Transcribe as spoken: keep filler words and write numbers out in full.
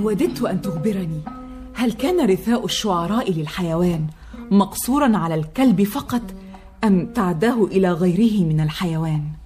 وددت أن تخبرني، هل كان رثاء الشعراء للحيوان مقصورا على الكلب فقط، أم تعداه إلى غيره من الحيوان؟